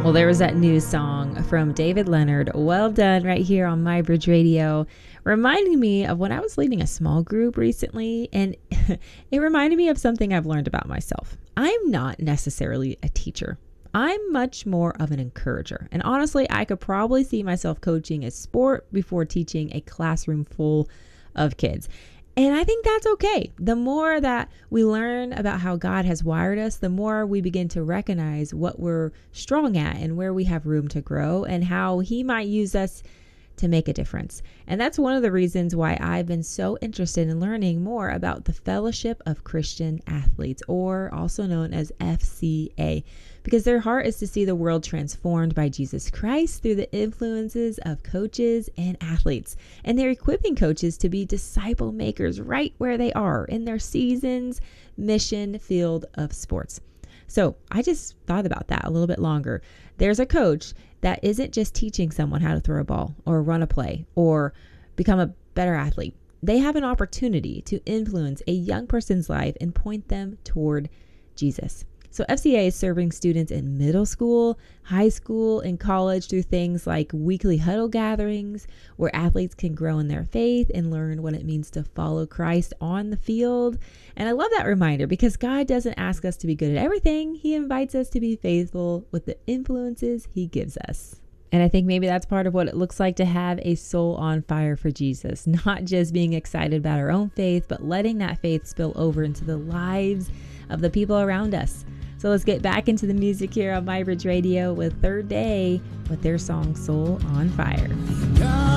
Well, there was that new song from David Leonard, Well Done, right here on MyBridge Radio, reminding me of when I was leading a small group recently, and it reminded me of something I've learned about myself. I'm not necessarily a teacher. I'm much more of an encourager. And honestly, I could probably see myself coaching a sport before teaching a classroom full of kids. And I think that's okay. The more that we learn about how God has wired us, the more we begin to recognize what we're strong at and where we have room to grow and how He might use us to make a difference. And that's one of the reasons why I've been so interested in learning more about the Fellowship of Christian Athletes, or also known as FCA, because their heart is to see the world transformed by Jesus Christ through the influences of coaches and athletes. And they're equipping coaches to be disciple makers right where they are in their season's mission field of sports. So I just thought about that a little bit longer. There's a coach that isn't just teaching someone how to throw a ball or run a play or become a better athlete. They have an opportunity to influence a young person's life and point them toward Jesus. So FCA is serving students in middle school, high school, and college through things like weekly huddle gatherings where athletes can grow in their faith and learn what it means to follow Christ on the field. And I love that reminder because God doesn't ask us to be good at everything. He invites us to be faithful with the influences He gives us. And I think maybe that's part of what it looks like to have a soul on fire for Jesus, not just being excited about our own faith, but letting that faith spill over into the lives of the people around us. So let's get back into the music here on MyBridge Radio with Third Day with their song Soul on Fire.